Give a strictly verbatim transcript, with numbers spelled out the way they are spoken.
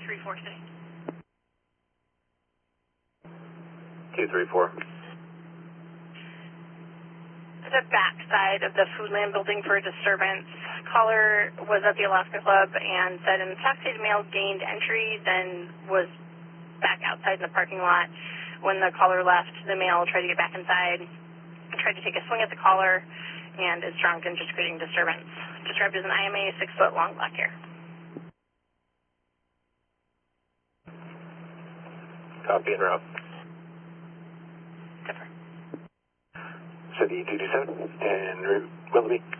three four City. two three four. The back side of the Foodland building for a disturbance. Caller was at the Alaska Club and said an intoxicated male gained entry, then was back outside in the parking lot. When the caller left, the male tried to get back inside, tried to take a swing at the caller, and is drunk and just creating disturbance. Described as an I M A, six foot long, black hair. Copy and route. Different. City two two seven and route Willoughby.